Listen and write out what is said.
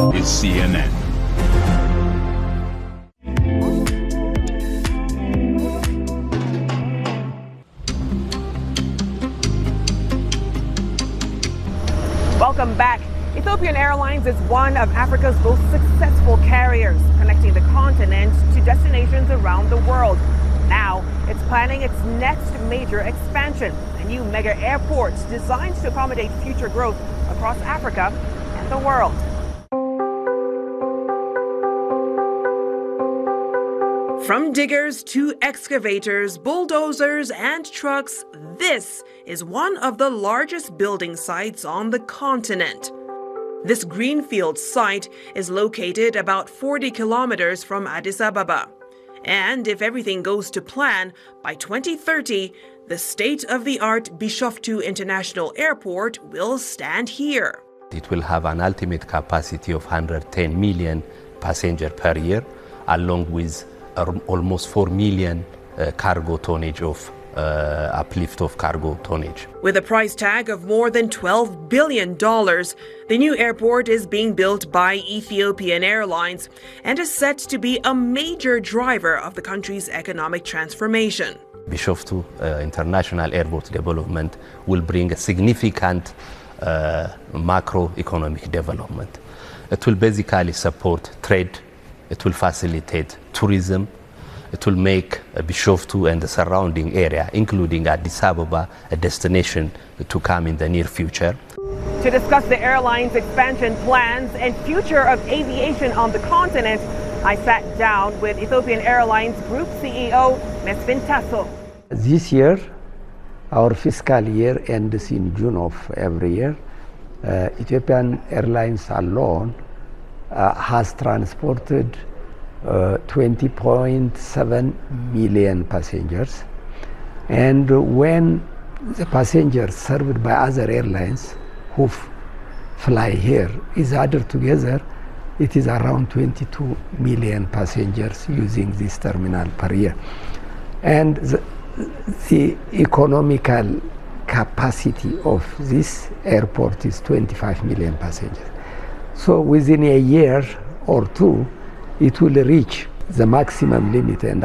is CNN. Welcome back. Ethiopian Airlines is one of Africa's most successful carriers, connecting the continent to destinations around the world. Now, it's planning its next major expansion, a new mega airport designed to accommodate future growth across Africa and the world. From diggers to excavators, bulldozers, and trucks, this is one of the largest building sites on the continent. This greenfield site is located about 40 kilometers from Addis Ababa. And if everything goes to plan, by 2030, the state-of-the-art Bishoftu International Airport will stand here. It will have an ultimate capacity of 110 million passengers per year, along with almost 4 million cargo tonnage of uplift of cargo tonnage. With a price tag of more than $12 billion, the new airport is being built by Ethiopian Airlines and is set to be a major driver of the country's economic transformation. Bishoftu International Airport development will bring a significant macroeconomic development. It will basically support trade, it will facilitate tourism, it will make Bishoftu and the surrounding area, including Addis Ababa, a destination to come in the near future. To discuss the airline's expansion plans and future of aviation on the continent, I sat down with Ethiopian Airlines Group CEO Mesfin Tasso. This year, our fiscal year ends in June of every year. Ethiopian Airlines alone has transported 20.7 million passengers, and when the passengers served by other airlines who fly here is added together, it is around 22 million passengers using this terminal per year. And the economical capacity of this airport is 25 million passengers. So within a year or two, it will reach the maximum limit, and